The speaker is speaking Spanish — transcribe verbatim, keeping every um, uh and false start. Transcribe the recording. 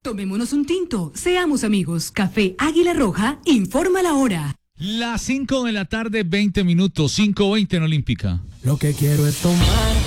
Tomémonos un tinto, seamos amigos. Café Águila Roja, informa la hora. Las cinco de la tarde, veinte minutos, cinco veinte en Olímpica. Lo que quiero es tomar